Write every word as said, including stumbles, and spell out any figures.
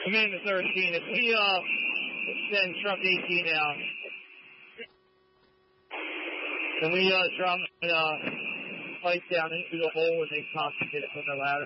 Amendment thirteen, if we uh, send truck eighteen out, and we uh, drop the uh, pipe down into the hole and they constantly get it from the ladder.